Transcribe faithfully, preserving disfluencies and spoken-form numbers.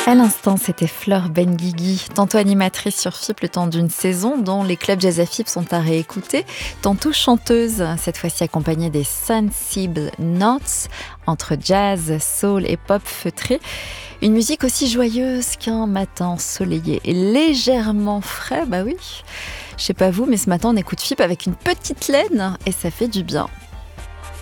À l'instant, c'était Fleur Benguigui, tantôt animatrice sur F I P le temps d'une saison, dont les clubs jazz à F I P sont à réécouter, tantôt chanteuse, cette fois-ci accompagnée des Sensible Notes, entre jazz, soul et pop feutré. Une musique aussi joyeuse qu'un matin ensoleillé et légèrement frais, bah oui. Je sais pas vous, mais ce matin on écoute F I P avec une petite laine et ça fait du bien.